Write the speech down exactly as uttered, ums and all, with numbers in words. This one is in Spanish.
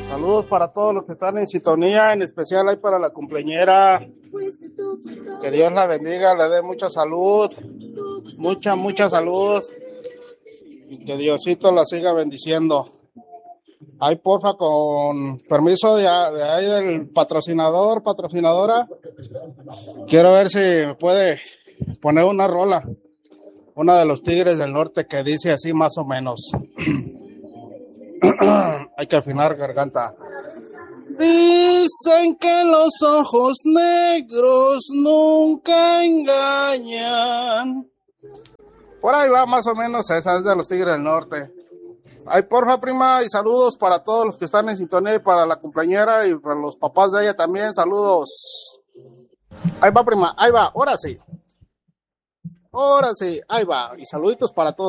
Saludos para todos los que están en sintonía, en especial ahí para la cumpleañera. Que Dios la bendiga, le dé mucha salud, mucha, mucha salud. Y que Diosito la siga bendiciendo. Ahí, porfa, con permiso de, de ahí del patrocinador, patrocinadora. Quiero ver si me puede poner una rola. Una de los Tigres del Norte que dice así más o menos. Hay que afinar garganta. Dicen que los ojos negros nunca engañan. Por ahí va más o menos, esa es de los Tigres del Norte. Ay, porfa, prima, y saludos para todos los que están en sintonía y para la cumpleañera y para los papás de ella también, saludos. Ahí va, prima, ahí va, ahora sí. Ahora sí, ahí va, y saluditos para todos.